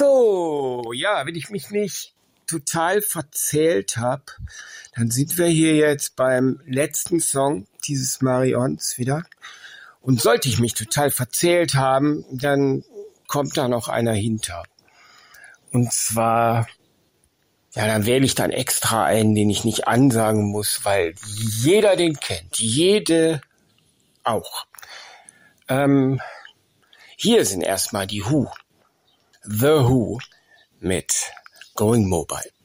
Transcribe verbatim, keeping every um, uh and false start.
So, ja, wenn ich mich nicht total verzählt habe, dann sind wir hier jetzt beim letzten Song dieses Marions wieder. Und sollte ich mich total verzählt haben, dann kommt da noch einer hinter. Und zwar, ja, dann wähle ich dann extra einen, den ich nicht ansagen muss, weil jeder den kennt. Jede auch. Ähm, hier sind erstmal die Who. The Who mit Going Mobile.